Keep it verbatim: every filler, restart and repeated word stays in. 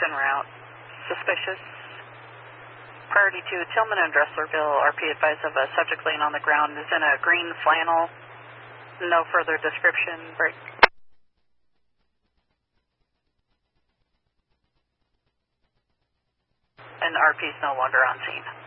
en route. Suspicious. Priority two, Tillman and Dresslerville, R P advised of a subject laying on the ground is in a green flannel. No further description. Break. And R P is no longer on scene.